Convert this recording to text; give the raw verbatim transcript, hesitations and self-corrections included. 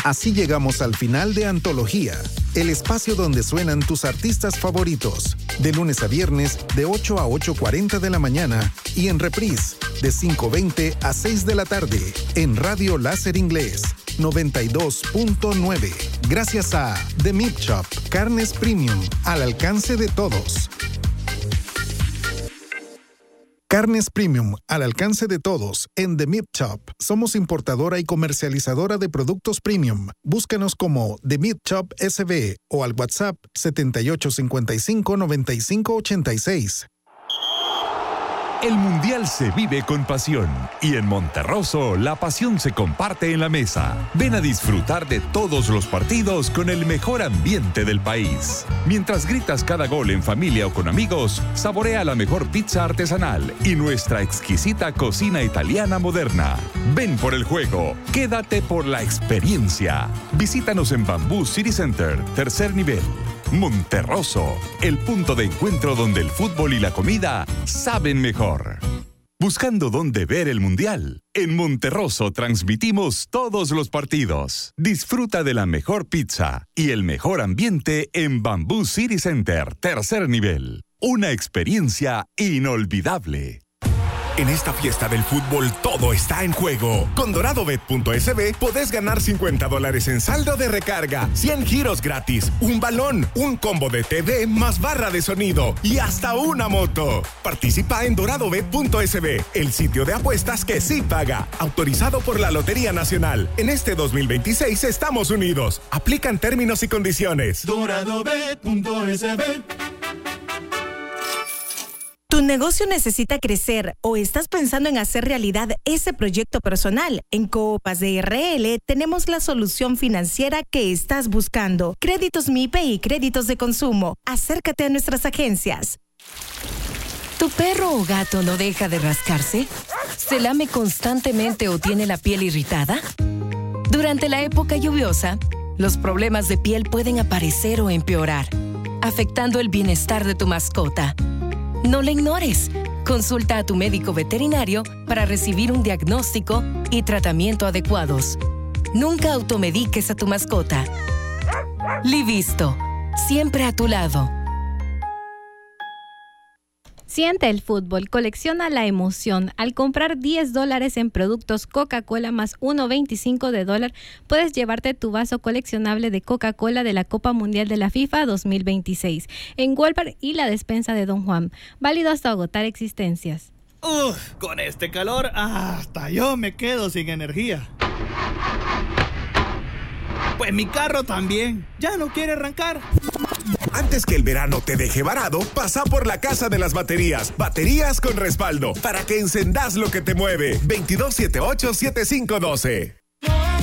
Así llegamos al final de Antología, el espacio donde suenan tus artistas favoritos, de lunes a viernes de ocho a ocho cuarenta de la mañana y en reprise de cinco veinte a seis de la tarde en Radio Láser Inglés noventa y dos punto nueve. Gracias a The Meat Shop, carnes premium al alcance de todos. Carnes Premium, al alcance de todos, en The Meat Shop. Somos importadora y comercializadora de productos premium. Búscanos como The Meat Shop S B o al WhatsApp setenta y ocho cincuenta y cinco noventa y cinco ochenta y seis. El Mundial se vive con pasión y en Monterroso la pasión se comparte en la mesa. Ven a disfrutar de todos los partidos con el mejor ambiente del país. Mientras gritas cada gol en familia o con amigos, saborea la mejor pizza artesanal y nuestra exquisita cocina italiana moderna. Ven por el juego, quédate por la experiencia. Visítanos en Bamboo City Center, tercer nivel. Monterroso, el punto de encuentro donde el fútbol y la comida saben mejor. Buscando dónde ver el Mundial, en Monterroso transmitimos todos los partidos. Disfruta de la mejor pizza y el mejor ambiente en Bamboo City Center, tercer nivel. Una experiencia inolvidable. En esta fiesta del fútbol todo está en juego. Con doradobet punto es be podés ganar cincuenta dólares en saldo de recarga, cien giros gratis, un balón, un combo de T V más barra de sonido y hasta una moto. Participa en doradobet punto es be, el sitio de apuestas que sí paga. Autorizado por la Lotería Nacional. En este dos mil veintiséis estamos unidos. Aplican términos y condiciones. doradobet punto es be. ¿Tu negocio necesita crecer o estás pensando en hacer realidad ese proyecto personal? En Coopas de R L tenemos la solución financiera que estás buscando. Créditos M I P E y créditos de consumo. Acércate a nuestras agencias. ¿Tu perro o gato no deja de rascarse? ¿Se lame constantemente o tiene la piel irritada? Durante la época lluviosa, los problemas de piel pueden aparecer o empeorar, afectando el bienestar de tu mascota. No la ignores. Consulta a tu médico veterinario para recibir un diagnóstico y tratamiento adecuados. Nunca automediques a tu mascota. Livisto, siempre a tu lado. Siente el fútbol, colecciona la emoción. Al comprar diez dólares en productos Coca-Cola más uno veinticinco de dólar, puedes llevarte tu vaso coleccionable de Coca-Cola de la Copa Mundial de la FIFA dos mil veintiséis en Walmart y la despensa de Don Juan. Válido hasta agotar existencias. Uf, con este calor hasta yo me quedo sin energía. Pues mi carro también, ya no quiere arrancar. Antes que el verano te deje varado, pasa por la Casa de las Baterías. Baterías con respaldo, para que encendás lo que te mueve. veintidós setenta y ocho setenta y cinco doce.